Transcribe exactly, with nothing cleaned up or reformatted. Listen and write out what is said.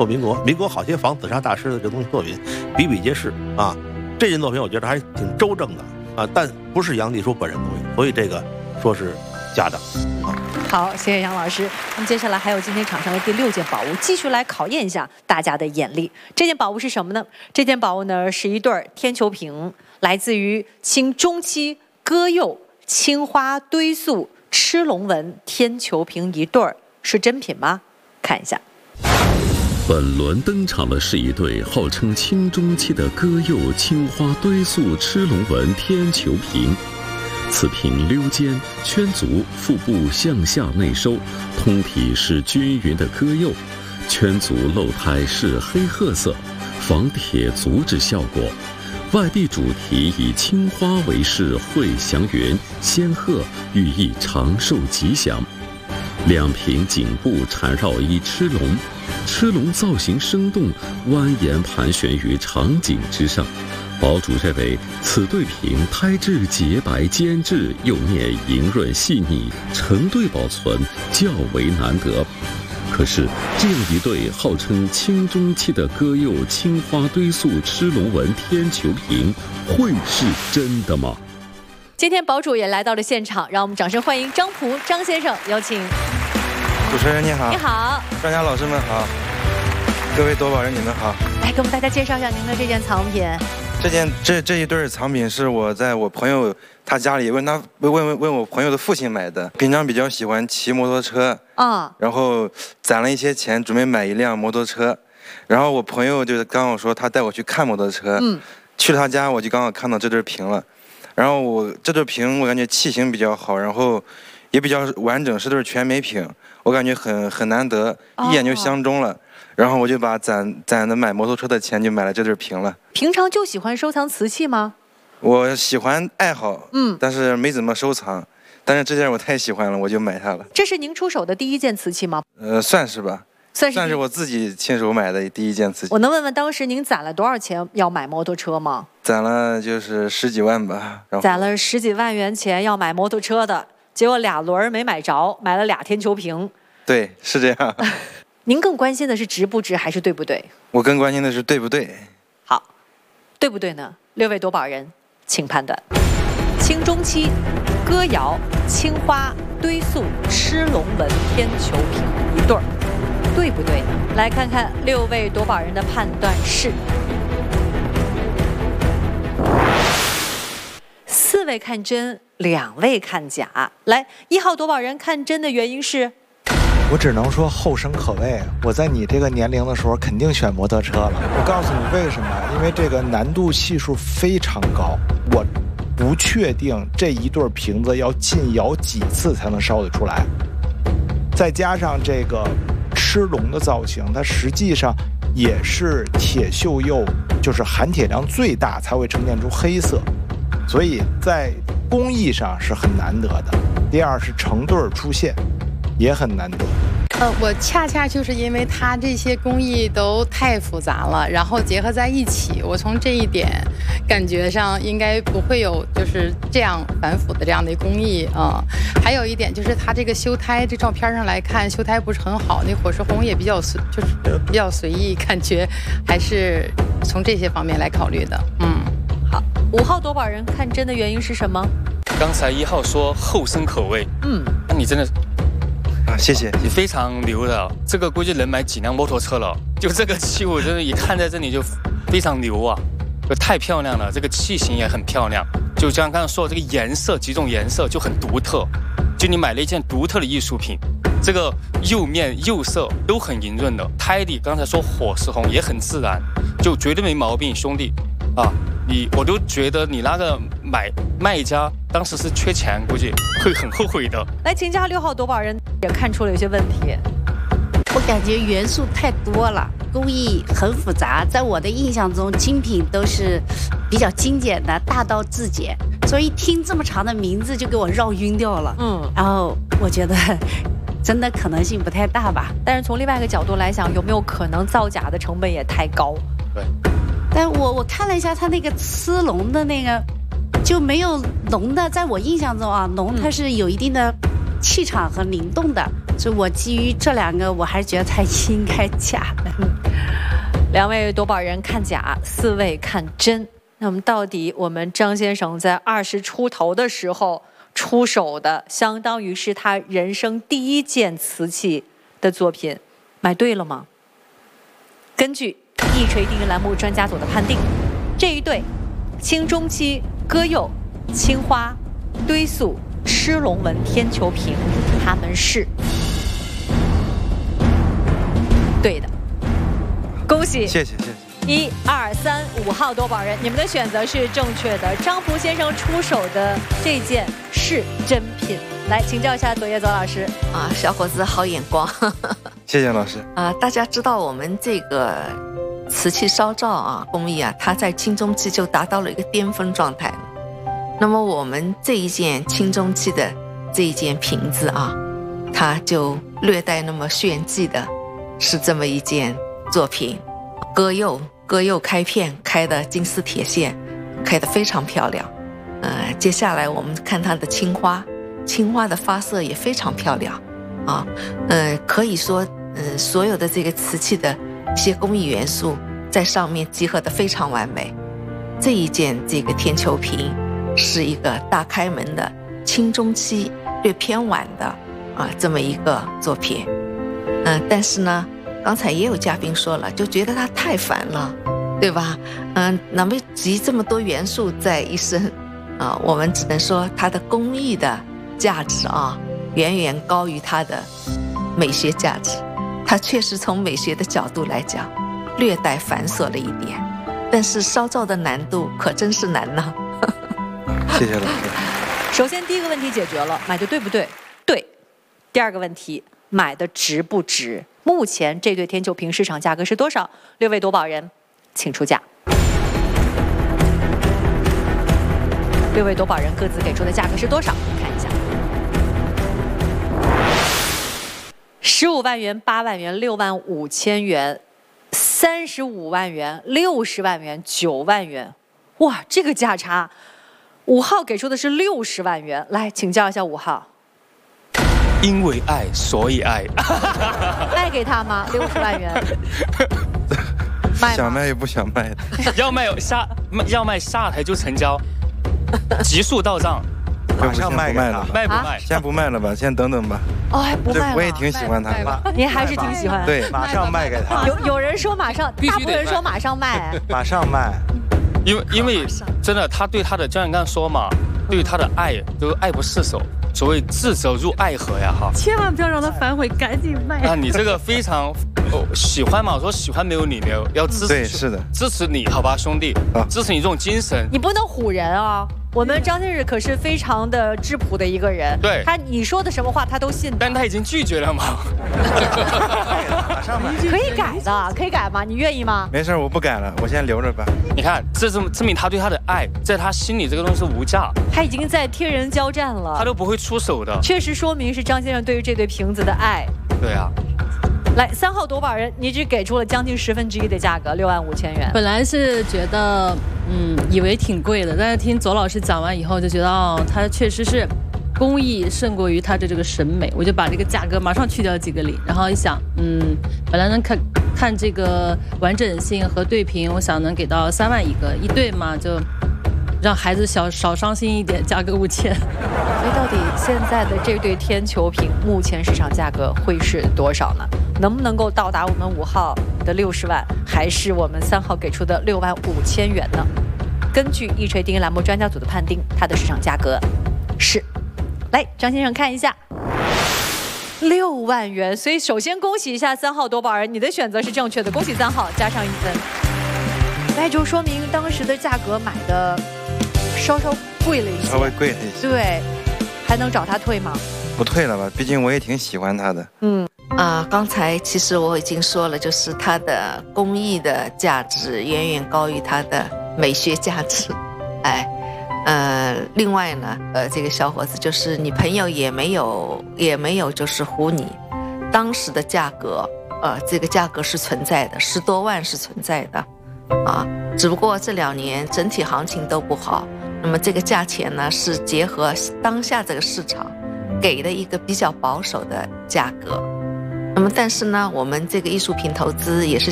或民国，民国好些仿紫砂大师的这东西作品比比皆是啊。这件作品我觉得还挺周正的啊，但不是杨地书本人的东西，所以这个说是假的啊。 好，谢谢杨老师。那么接下来还有今天场上的第六件宝物，继续来考验一下大家的眼力。这件宝物是什么呢？这件宝物呢是一对天球瓶，来自于清中期歌釉青花堆塑螭龙纹天球瓶一对儿，是真品吗？看一下。 本轮登场的是一对号称清中期的歌釉青花堆塑螭龙纹天球瓶。此瓶溜肩圈足，腹部向下内收，通体是均匀的歌釉，圈足露胎是黑褐色，仿铁足之效果。外壁主题以青花为饰，绘祥云、仙鹤，寓意长寿吉祥。两瓶颈部缠绕一螭龙，螭龙造型生动，蜿蜒盘旋于场景之上。堡主认为此对瓶胎质洁白坚质，釉面莹润细腻，成对保存较为难得。可是这样一对号称清中期的歌釉青花堆塑螭龙纹天球瓶，会是真的吗？ 今天堡主也来到了现场，让我们掌声欢迎张璞张先生，有请。 主持人你好。 你好。 专家老师们好。各位夺宝人你们好。 来给我们大家介绍一下您的这件藏品。 这件这这一对藏品是我在我朋友他家里问他问问问我朋友的父亲买的。平常比较喜欢骑摩托车啊，然后攒了一些钱准备买一辆摩托车，然后我朋友就刚好说他带我去看摩托车，嗯，去了他家我就刚好看到这对瓶了，然后我这对瓶我感觉器型比较好，然后也比较完整，是对全美品，我感觉很很难得，一眼就相中了。哦，然后我就把攒攒的买摩托车的钱就买了这对瓶了。 平常就喜欢收藏瓷器吗？ 我喜欢爱好，嗯，但是没怎么收藏。但是这件我太喜欢了，我就买它了。 这是您出手的第一件瓷器吗？ 呃，算是吧， 算是算是我自己亲手买的第一件瓷器。 我能问问当时您攒了多少钱要买摩托车吗？ 攒了就是十几万吧。然后攒了十几万元钱要买摩托车的，结果俩轮没买着，买了俩天球瓶。 对，是这样。 您更关心的是值不值还是对不对？ 我更关心的是对不对。 好，对不对呢？六位夺宝人，请判断。清中期歌窑青花堆塑螭龙纹天球瓶一对儿，对不对呢？来看看六位夺宝人的判断是。四位看真，两位看假。来，一号夺宝人看真的原因是？ 我只能说后生可畏，我在你这个年龄的时候肯定选摩托车了。我告诉你为什么？因为这个难度系数非常高，我不确定这一对瓶子要浸窑几次才能烧得出来。再加上这个螭龙的造型，它实际上也是铁锈釉，就是含铁量最大才会呈现出黑色，所以在工艺上是很难得的。第二是成对出现。也很难得。 呃，我恰恰就是因为它这些工艺都太复杂了，然后结合在一起，我从这一点感觉上应该不会有就是这样繁复的这样的工艺啊、呃。还有一点就是它这个修胎，这照片上来看修胎不是很好，那火石红也比较随，就是比较随意，感觉还是从这些方面来考虑的。嗯， 好，五号夺宝人看真的原因是什么？ 刚才一号说后生可畏，嗯，那你真的。 啊，谢谢， 你非常牛的，这个估计能买几辆摩托车了。就这个器物，真的一看在这里就非常牛啊，就太漂亮了。这个器型也很漂亮，就像刚刚说的，这个颜色几种颜色就很独特，就你买了一件独特的艺术品。这个釉面釉色都很莹润的，胎底刚才说火石红也很自然，就绝对没毛病，兄弟啊！你我都觉得你那个买卖家当时是缺钱，估计会很后悔的。 来请教六号夺宝人，也看出了有些问题。 我感觉元素太多了，工艺很复杂，在我的印象中，精品都是比较精简的，大道至简。所以听这么长的名字就给我绕晕掉了。嗯，然后我觉得真的可能性不太大吧。 但是从另外一个角度来讲，有没有可能造假的成本也太高？ 对。 但我我看了一下它那个螭龙的那个，就没有龙的，在我印象中啊，龙它是有一定的气场和灵动的，所以我基于这两个，我还是觉得它应该假的。 嗯两位夺宝人看假，四位看真。那么到底我们张先生在二十出头的时候出手的，相当于是他人生第一件瓷器的作品，买对了吗？根据一锤定音栏目专家组的判定，这一对清中期歌釉青花堆塑螭龙纹天球瓶，他们是对的，恭喜！ 谢谢谢谢。 一二三五号夺宝人，你们的选择是正确的。张福先生出手的这件是真品。来请教一下左叶左老师啊，小伙子好眼光。 谢谢老师啊，大家知道我们这个瓷器烧造啊工艺啊，它在清中期就达到了一个巅峰状态了。那么我们这一件清中期的这一件瓶子啊，它就略带那么炫技的，是这么一件作品，歌釉歌釉开片开的金丝铁线，开得非常漂亮。呃，接下来我们看它的青花，青花的发色也非常漂亮啊。呃，可以说，呃，所有的这个瓷器的一些工艺元素在上面集合得非常完美。这一件这个天球瓶是一个大开门的清中期略偏晚的啊这么一个作品。嗯、呃，但是呢，刚才也有嘉宾说了，就觉得它太繁了，对吧？嗯、呃，哪么集这么多元素在一身啊？我们只能说它的工艺的价值啊，远远高于它的美学价值。它确实从美学的角度来讲，略带繁琐了一点，但是烧造的难度可真是难呐。 谢谢老师。 首先第一个问题解决了，买的对不对？对。第二个问题，买的值不值？目前这对天球瓶市场价格是多少？六位夺宝人，请出价。六位夺宝人各自给出的价格是多少？看一下。十五万元、八万元、六万五千元、三十五万元、六十万元、九万元。哇，这个价差！五号给出的是六十万元，来请教一下五号。 因为爱，所以爱。 卖给他吗？六十万元。卖想卖也不想卖的。 要卖下，要卖下台就成交，急速到账。 马上卖卖了， 卖不卖？ 先不卖了吧，先等等吧。 哦，还不卖了。 我也挺喜欢他的。 您还是挺喜欢。 对， 马上卖给他。 有有人说马上，大部分人说马上卖。 马上卖。 因为因为真的，他对他的，就像你刚刚说嘛，对他的爱都爱不释手。所谓智者入爱河呀，哈！ 千万不要让他反悔，赶紧卖。 啊，你这个非常、哦、喜欢嘛？我说喜欢没有理由，要支持， 对，是的， 支持你，好吧，兄弟，啊、支持你这种精神。 你不能唬人啊！我们张先生可是非常的质朴的一个人， 对他你说的什么话他都信的。 但他已经拒绝了嘛？ 马上买， 可以改的，可以改吗？你愿意吗？ 没事，我不改了，我先留着吧。 你看，这证证明他对他的爱，在他心里这个东西是无价。 他已经在天人交战了， 他都不会出手的。 确实说明是张先生对于这对瓶子的爱。 对啊。 来，三号夺宝人，你只给出了将近十分之一的价格，六万五千元。 本来是觉得，嗯，以为挺贵的，但是听左老师讲完以后，就觉得哦，它确实是工艺胜过于它的这个审美，我就把这个价格马上去掉几个零，然后一想，嗯，本来能看看这个完整性和对瓶，我想能给到三万一个，一对嘛就。让孩子小少伤心一点，加个五千。 所以到底现在的这对天球瓶目前市场价格会是多少呢？能不能够到达我们五号的六十万，还是我们三号给出的六万五千元呢？根据一锤定音栏目专家组的判定，它的市场价格是，来张先生看一下，六万元。所以首先恭喜一下三号夺宝人，你的选择是正确的，恭喜三号，加上一分。那就说明当时的价格买的。稍稍贵了一些， 稍微贵了一些。 对，还能找他退吗？ 不退了吧，毕竟我也挺喜欢他的。 嗯啊，刚才其实我已经说了，就是它的工艺的价值远远高于它的美学价值。哎，呃，另外呢，呃，这个小伙子就是你朋友也没有也没有就是唬你，当时的价格，呃，这个价格是存在的，十多万是存在的，啊，只不过这两年整体行情都不好。那么这个价钱呢，是结合当下这个市场给的一个比较保守的价格。那么但是呢，我们这个艺术品投资也是